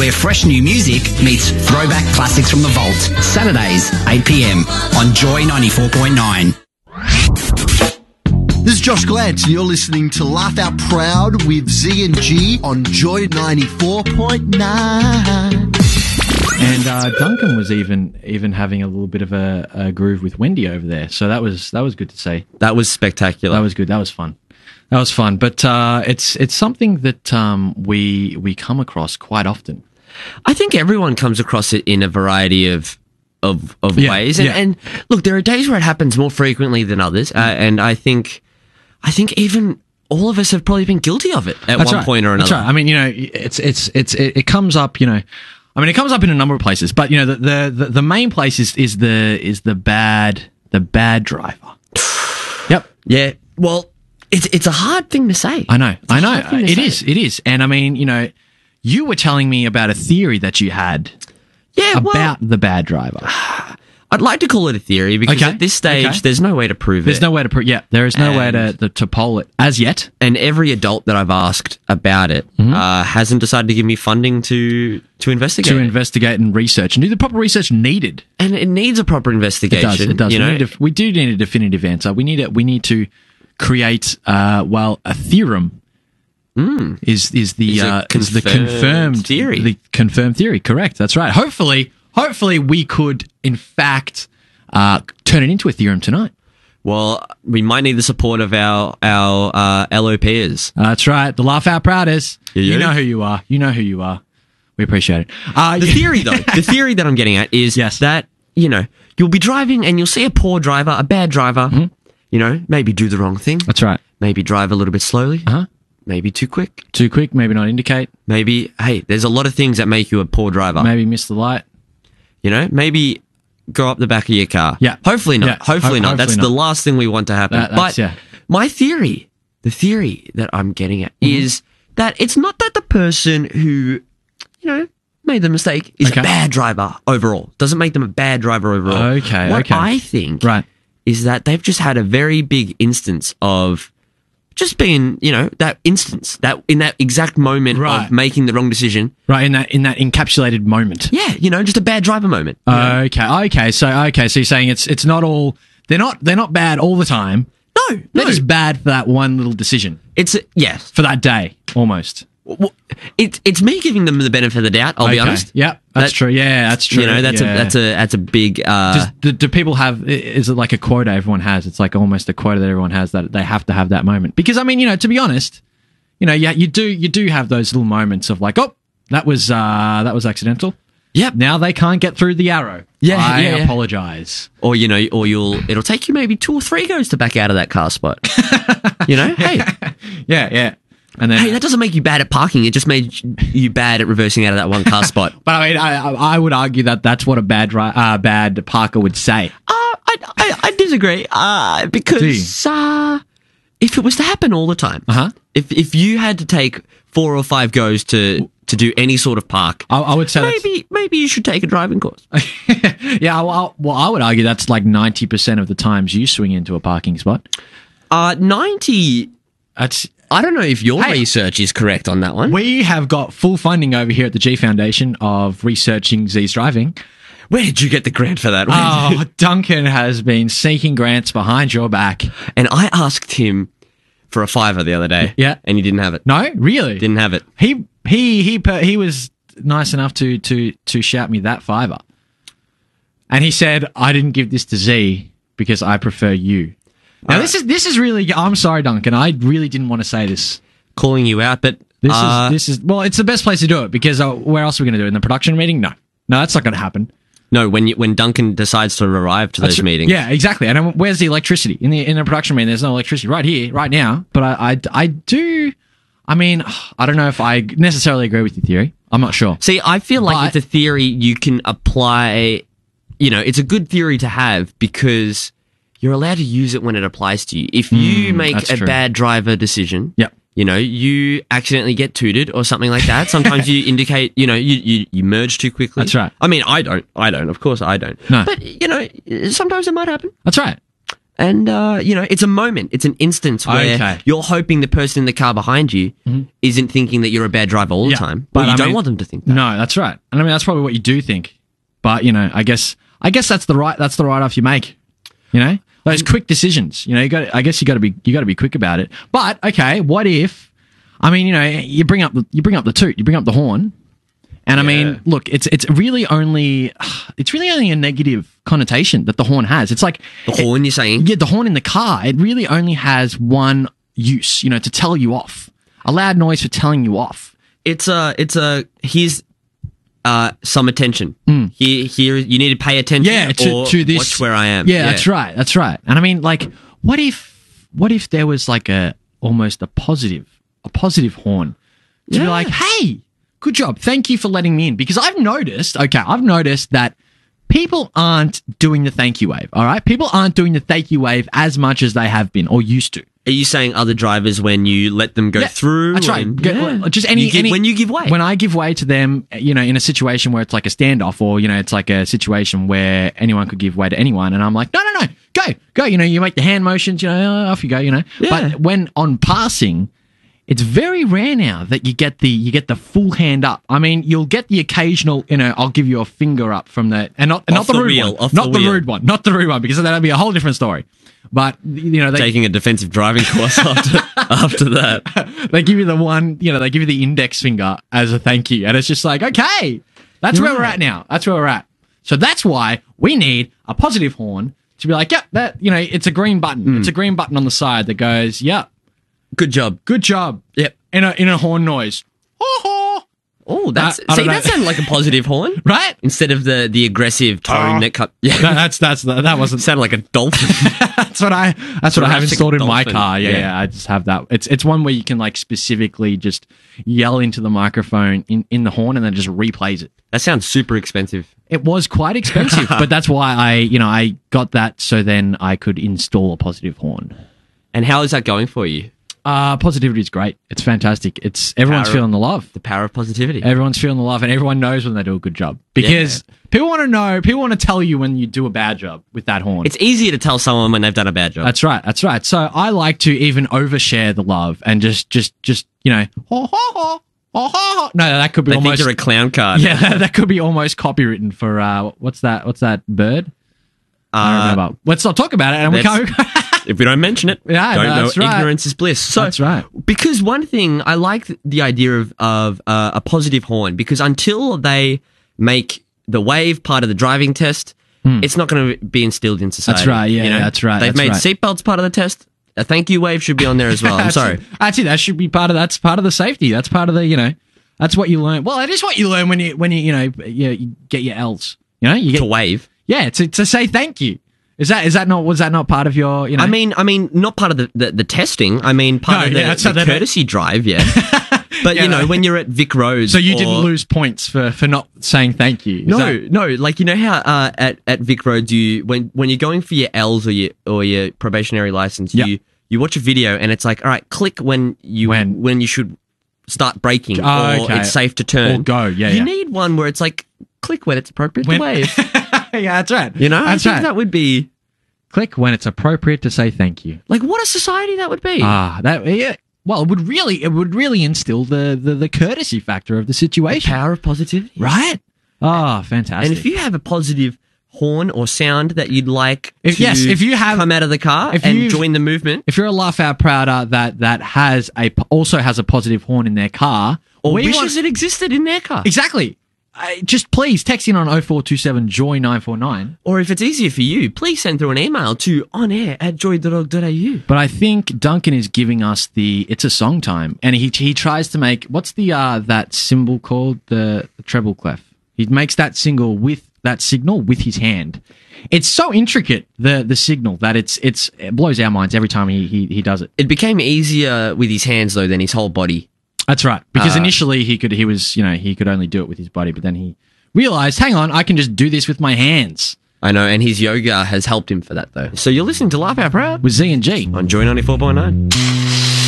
where fresh new music meets throwback classics from the vault. Saturdays, 8 p.m. on Joy 94.9. This is Josh Glantz, and you're listening to Laugh Out Proud with Z and G on Joy 94.9. And Duncan was even having a little bit of a groove with Wendy over there, so that was good to see. That was spectacular. That was good. That was fun. But it's something that we come across quite often. I think everyone comes across it in a variety of ways, and look, there are days where it happens more frequently than others, and I think even all of us have probably been guilty of it at one point or another. That's right. I mean, it comes up, it comes up in a number of places, but the main place is the bad driver. Yep. Yeah. Well, it's a hard thing to say. I know. It is. And I mean, you were telling me about a theory that you had about the bad driver. I'd like to call it a theory because at this stage, there's no way to prove it. There's no way to prove. Yeah, there is no way to poll it as yet. And every adult that I've asked about it hasn't decided to give me funding to investigate. To investigate and research and do the proper research needed. And it needs a proper investigation. It does. We do need a definitive answer. We need to create a theorem. Is the confirmed theory. The confirmed theory, correct. That's right. Hopefully we could, in fact, turn it into a theorem tonight. Well, we might need the support of our LOPers. That's right. The Laugh Out Prouders. You know who you are. We appreciate it. The theory, though, the theory that I'm getting at is that, you'll be driving and you'll see a poor driver, a bad driver, maybe do the wrong thing. That's right. Maybe drive a little bit slowly. Uh-huh. Maybe too quick. Maybe not indicate. Maybe, hey, there's a lot of things that make you a poor driver. Maybe miss the light. Maybe go up the back of your car. Yeah. Hopefully not. Yeah. Hopefully not. That's the last thing we want to happen. My theory, the theory that I'm getting at is that it's not that the person who, made the mistake is a bad driver overall. Doesn't make them a bad driver overall. What I think is that they've just had a very big instance of just being, that instance, that in that exact moment of making the wrong decision. Right, in that encapsulated moment. Yeah, just a bad driver moment. Okay. So you're saying it's not all, they're not bad all the time. No. They're just bad for that one little decision. Yes. For that day, almost. Well, it's me giving them the benefit of the doubt, I'll be honest. Yeah, that's true. Yeah, that's true. That's a big... do people have... Is it like a quota everyone has? It's like almost a quota that everyone has that they have to have that moment. Because, to be honest, you do have those little moments of like, oh, that was accidental. Yep. Now they can't get through the arrow. I apologize. Or, it'll take you maybe 2 or 3 goes to back out of that car spot. Hey. Yeah. And then, hey, that doesn't make you bad at parking. It just made you bad at reversing out of that one car spot. But I mean, I would argue that that's what a bad parker would say. I disagree. Because if it was to happen all the time, if you had to take 4 or 5 goes to do any sort of park, I would say maybe you should take a driving course. Yeah. Well, I would argue that's like 90% of the times you swing into a parking spot. 90. I don't know if your research is correct on that one. We have got full funding over here at the G Foundation of researching Z's driving. Where did you get the grant for that? Duncan has been seeking grants behind your back. And I asked him for a $5 the other day. Yeah. And he didn't have it. No? Really? Didn't have it. He was nice enough to shout me that $5. And he said, I didn't give this to Z because I prefer you. Now, this is really... I'm sorry, Duncan. I really didn't want to say this. Calling you out, but... This is... Well, it's the best place to do it because where else are we going to do it? In the production meeting? No, that's not going to happen. No, when Duncan decides to arrive to those meetings. Yeah, exactly. And where's the electricity? In the production meeting, there's no electricity. Right here, right now. But I do... I mean, I don't know if I necessarily agree with your theory. I'm not sure. See, I feel like it's a theory you can apply... it's a good theory to have because... You're allowed to use it when it applies to you. If you make a bad driver decision, you accidentally get tooted or something like that. Sometimes you indicate, you merge too quickly. That's right. I mean, I don't. Of course, I don't. No. But, sometimes it might happen. That's right. And, it's a moment. It's an instance where you're hoping the person in the car behind you isn't thinking that you're a bad driver all the time. But you don't want them to think that. No, that's right. And I mean, that's probably what you do think. But, I guess that's the write-off you make. Those quick decisions. I guess you got to be quick about it. But, okay, what if, you bring up the toot, you bring up the horn. And I mean, look, it's really only a negative connotation that the horn has. It's like the horn you're saying? Yeah, the horn in the car. It really only has one use, to tell you off. A loud noise for telling you off. Here's some attention. Here you need to pay attention. Yeah, to this. Watch where I am. Yeah, that's right. And I mean, like, what if there was like almost a positive horn to be like, hey, good job. Thank you for letting me in. Because I've noticed that people aren't doing the thank you wave, all right? People aren't doing the thank you wave as much as they have been or used to. Are you saying other drivers when you let them go through? That's right. Just when you give way. When I give way to them, in a situation where it's like a standoff or, it's like a situation where anyone could give way to anyone. And I'm like, no, go. You make the hand motions, off you go, Yeah. But when on passing, it's very rare now that you get the full hand up. I mean, you'll get the occasional, I'll give you a finger up from the not the rude one, not the rude one, because that'd be a whole different story. But taking a defensive driving course after that, they give you the one, they give you the index finger as a thank you, and it's just like, okay, that's where we're at now. That's where we're at. So that's why we need a positive horn to be like, yep, that it's a green button. It's a green button on the side that goes, yep. Good job. Yep. In a horn noise. Oh, that sounded like a positive horn, right? Instead of the aggressive tone that cut. Yeah, that wasn't sounded like a dolphin. that's what I have installed in my car. Yeah, I just have that. It's one where you can like specifically just yell into the microphone in the horn and then just replays it. That sounds super expensive. It was quite expensive, but that's why I got that so then I could install a positive horn. And how is that going for you? Positivity is great. It's fantastic. Everyone's feeling the love. The power of positivity. Everyone's feeling the love, and everyone knows when they do a good job. Because people want to know, people want to tell you when you do a bad job with that horn. It's easier to tell someone when they've done a bad job. That's right. So I like to even overshare the love and just ho ho ho. No, that could be almost. Think you're a clown card. Yeah, that could be almost copywritten for what's that bird? I don't remember. Let's not talk about it, and we can't. If we don't mention it, don't know. Right. Ignorance is bliss. So, that's right. Because one thing, I like the idea of a positive horn, because until they make the wave part of the driving test, it's not going to be instilled in society. That's right. Yeah, that's right. They've made seatbelts part of the test. A thank you wave should be on there as well. I'm sorry. Actually, that should be that's part of the safety. That's part of the that's what you learn. Well, it is what you learn when you get your L's. You get to wave. Yeah, to say thank you. Was that not part of your? I mean, not part of the testing. I mean, part of the courtesy drive. Yeah, but when you're at Vic Roads, so you didn't lose points for not saying thank you. No. Like how at Vic Roads, when you're going for your L's or your probationary license, you watch a video and it's like, all right, click when you should start braking or it's safe to turn or go. You need one where it's like click when it's appropriate to wave. Yeah, that's right. I think that would be click when it's appropriate to say thank you. Like what a society that would be. Well, it would really instill the courtesy factor of the situation. The power of positivity. Right? Oh, fantastic. And if you have a positive horn or sound that you'd like if you have come out of the car and join the movement. If you're a Laugh Out Prouder that also has a positive horn in their car, or wishes it existed in their car. Exactly. Just please text in on 0427 Joy 949. Or if it's easier for you, please send through an email to onair@joy.org.au. But I think Duncan is giving us it's a song time, and he tries to make what's that symbol called, the treble clef. He makes that signal with his hand. It's so intricate, the signal, that it blows our minds every time he does it. It became easier with his hands though than his whole body. That's right. Because initially he could only do it with his body, but then he realized, hang on, I can just do this with my hands. I know, and his yoga has helped him for that though. So you're listening to Laugh Out Proud with Z and G on Joy 94.9.